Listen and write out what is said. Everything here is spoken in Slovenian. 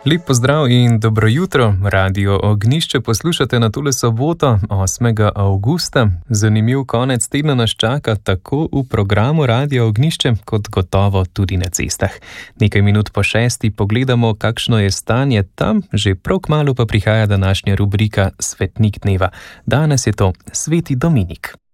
Lep pozdrav in dobro jutro. Radio Ognjišče poslušate na tole soboto, 8. avgusta. Zanimiv konec tedna nas čaka tako v programu Radio Ognjišče, kot gotovo tudi na cestah. Nekaj minut po 6. pogledamo, kakšno je stanje tam, že prav kmalu pa prihaja današnja rubrika Svetnik dneva. Danes je to Sveti Dominik.